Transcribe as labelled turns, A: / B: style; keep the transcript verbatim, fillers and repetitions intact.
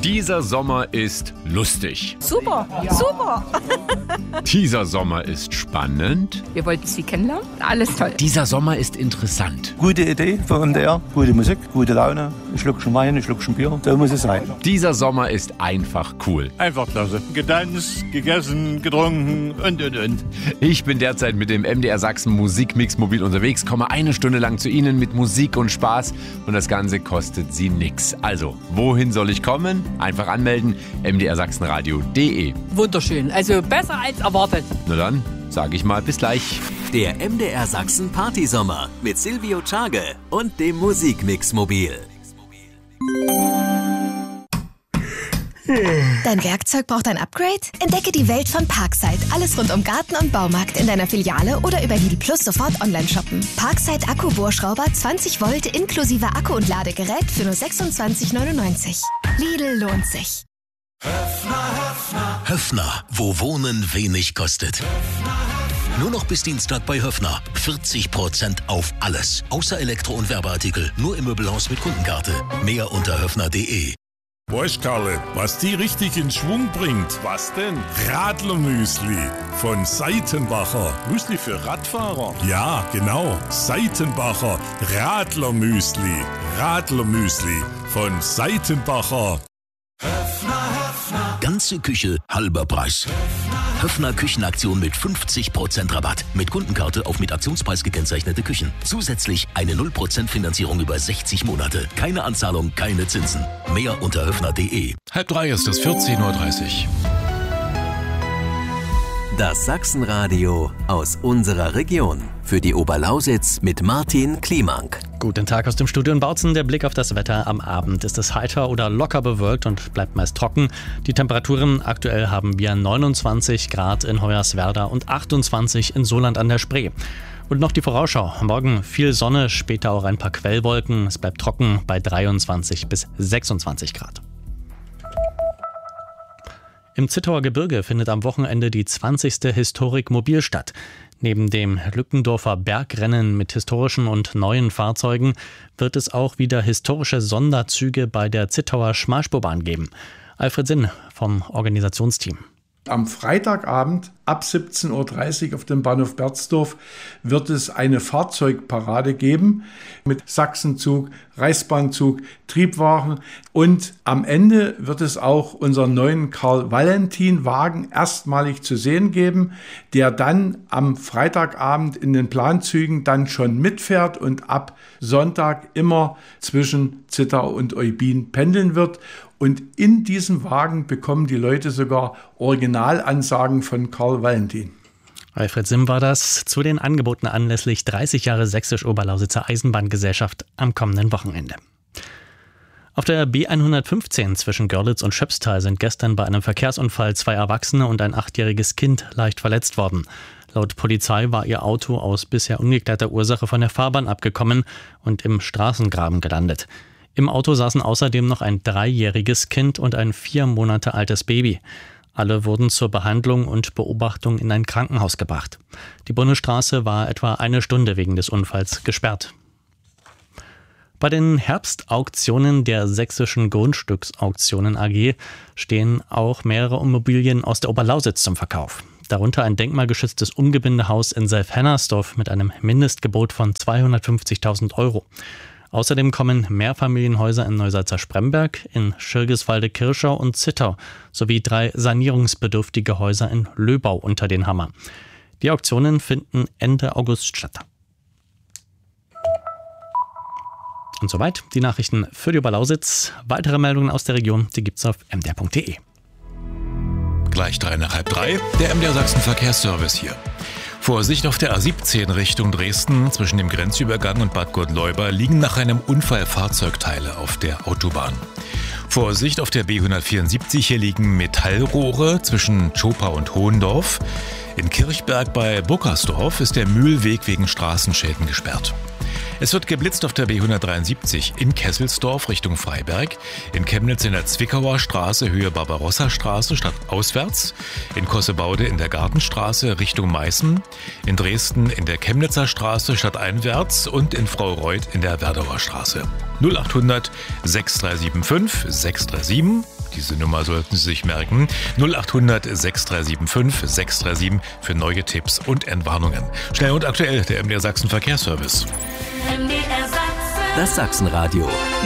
A: Dieser Sommer ist lustig.
B: Super, super.
A: Dieser Sommer ist spannend.
B: Wir wollten Sie kennenlernen. Alles toll.
A: Dieser Sommer ist interessant.
C: Gute Idee für M D R, gute Musik, gute Laune, ein Schluckchen Wein, ein Schluckchen Bier, so muss es sein.
A: Dieser Sommer ist einfach cool.
D: Einfach klasse. Getanzt, gegessen, getrunken und, und, und.
A: Ich bin derzeit mit dem M D R Sachsen Musikmix mobil unterwegs, komme eine Stunde lang zu Ihnen mit Musik und Spaß und das Ganze kostet Sie nix. Also, wohin soll ich kommen? Einfach anmelden, m d r sachsenradio punkt d e.
B: Wunderschön. Also besser als erwartet.
A: Na dann, sage ich mal, bis gleich.
E: Der M D R Sachsen Partysommer mit Silvio Czage und dem Musikmix mobil.
F: Dein Werkzeug braucht ein Upgrade? Entdecke die Welt von Parkside. Alles rund um Garten und Baumarkt in deiner Filiale oder über Lidl Plus sofort online shoppen. Parkside Akkubohrschrauber zwanzig Volt inklusive Akku und Ladegerät für nur sechsundzwanzig neunundneunzig. Lidl lohnt sich.
G: Höffner, wo Wohnen wenig kostet. Nur noch bis Dienstag bei Höffner. vierzig Prozent auf alles. Außer Elektro- und Werbeartikel. Nur im Möbelhaus mit Kundenkarte. Mehr unter höffner punkt de.
H: Weißt Karle, was die richtig in Schwung bringt?
D: Was denn?
H: Radlermüsli von Seitenbacher.
D: Müsli für Radfahrer?
H: Ja, genau. Seitenbacher Radlermüsli. Radlermüsli von Seitenbacher.
G: Ganze Küche, halber Preis. Höffner Küchenaktion mit fünfzig Prozent Rabatt. Mit Kundenkarte auf mit Aktionspreis gekennzeichnete Küchen. Zusätzlich eine null Prozent Finanzierung über sechzig Monate. Keine Anzahlung, keine Zinsen. Mehr unter höffner punkt de.
I: Halb drei ist es, vierzehn Uhr dreißig.
E: Das Sachsenradio aus unserer Region. Für die Oberlausitz mit Martin Kliemank.
J: Guten Tag aus dem Studio in Bautzen. Der Blick auf das Wetter. Am Abend ist es heiter oder locker bewölkt und bleibt meist trocken. Die Temperaturen aktuell haben wir neunundzwanzig Grad in Hoyerswerda und achtundzwanzig in Soland an der Spree. Und noch die Vorausschau. Morgen viel Sonne, später auch ein paar Quellwolken. Es bleibt trocken bei dreiundzwanzig bis sechsundzwanzig Grad. Im Zittauer Gebirge findet am Wochenende die zwanzigste Historik Mobil statt. Neben dem Lückendorfer Bergrennen mit historischen und neuen Fahrzeugen wird es auch wieder historische Sonderzüge bei der Zittauer Schmalspurbahn geben. Alfred Sinn vom Organisationsteam.
K: Am Freitagabend ab siebzehn Uhr dreißig auf dem Bahnhof Berzdorf wird es eine Fahrzeugparade geben mit Sachsenzug, Reichsbahnzug, Triebwagen und am Ende wird es auch unseren neuen Karl-Valentin-Wagen erstmalig zu sehen geben, der dann am Freitagabend in den Planzügen dann schon mitfährt und ab Sonntag immer zwischen Zittau und Eubin pendeln wird. Und in diesem Wagen bekommen die Leute sogar Originalansagen von Karl Valentin.
J: Alfred Simm war das zu den Angeboten anlässlich dreißig Jahre Sächsisch-Oberlausitzer Eisenbahngesellschaft am kommenden Wochenende. Auf der B hundertfünfzehn zwischen Görlitz und Schöpstal sind gestern bei einem Verkehrsunfall zwei Erwachsene und ein achtjähriges Kind leicht verletzt worden. Laut Polizei war ihr Auto aus bisher ungeklärter Ursache von der Fahrbahn abgekommen und im Straßengraben gelandet. Im Auto saßen außerdem noch ein dreijähriges Kind und ein vier Monate altes Baby. Alle wurden zur Behandlung und Beobachtung in ein Krankenhaus gebracht. Die Bundesstraße war etwa eine Stunde wegen des Unfalls gesperrt. Bei den Herbstauktionen der Sächsischen Grundstücksauktionen A G stehen auch mehrere Immobilien aus der Oberlausitz zum Verkauf. Darunter ein denkmalgeschütztes Umgebindehaus in Self-Hennersdorf mit einem Mindestgebot von zweihundertfünfzigtausend Euro. Außerdem kommen Mehrfamilienhäuser in Neusalza-Spremberg, in Schirgiswalde-Kirschau und Zittau sowie drei sanierungsbedürftige Häuser in Löbau unter den Hammer. Die Auktionen finden Ende August statt. Und soweit die Nachrichten für die Oberlausitz. Weitere Meldungen aus der Region, die gibt's auf m d r punkt de.
I: Gleich drei nach halb drei, der M D R Sachsen Verkehrsservice hier. Vorsicht auf der A siebzehn Richtung Dresden zwischen dem Grenzübergang und Bad Gottleuba liegen nach einem Unfall Fahrzeugteile auf der Autobahn. Vorsicht auf der B hundertvierundsiebzig, hier liegen Metallrohre zwischen Zschopau und Hohendorf. In Kirchberg bei Burkersdorf ist der Mühlweg wegen Straßenschäden gesperrt. Es wird geblitzt auf der B hundertdreiundsiebzig in Kesselsdorf Richtung Freiberg, in Chemnitz in der Zwickauer Straße Höhe Barbarossa-Straße stadtauswärts, in Kossebaude in der Gartenstraße Richtung Meißen, in Dresden in der Chemnitzer Straße stadteinwärts und in Fraureuth in der Werdauer Straße. null achthundert sechs drei sieben fünf sechs drei sieben Diese Nummer sollten Sie sich merken. null acht hundert sechs drei sieben fünf sechs drei sieben für neue Tipps und Entwarnungen. Schnell und aktuell, der M D R Sachsen Verkehrsservice.
E: Das Sachsenradio.